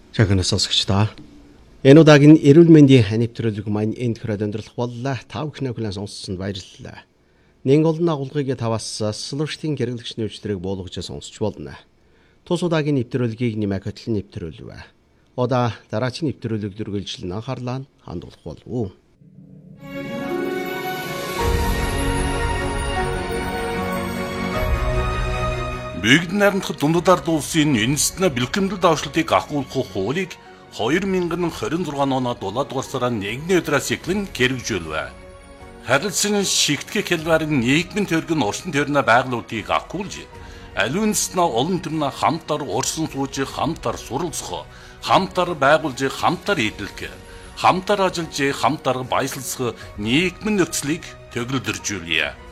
Шагнаас сонсогчдоо. Энэ удаагийн эрүүл мэндийн нэвтрүүлэг маань энд хүрээд өндөрлөх боллоо. Та бүхэн хүлээн сонссонд баярлалаа. Нэг олон агуулгыг таваас слуштын хэрэглэгч нэвтрүүлэг буулгаж сонсч болно. Тус удаагийн нэвтрүүлгийг нэмэх хөтлөн нэвтрүүлв. Удаа дараагийн нэвтрүүлэг дүргэлжлэн анхаарлаа хандуулах болов. Бэгдэн найрамдах дундад ард улсын үндэстэн бэлтгэмдэл давшлтыг агуулгах хуулийг 2026 оноо 7 дугаар сарын 1-ний өдрөөс эхлэн хэрэгжүүлвэ. Харилцан шигтгэх хэлбэрийн нийгмийн төргөн орчин төрнө байгуулалтыг агуулж, аливаа үндэстэн олон төрнө хамтар урсан сууж, хамтар суралцах, хамтар байгуулж, хамтар эдэлэх, хамтар ажиллаж, хамтар баясгалзах нийгмийн нөхцөлийг төгөлдржүүлье.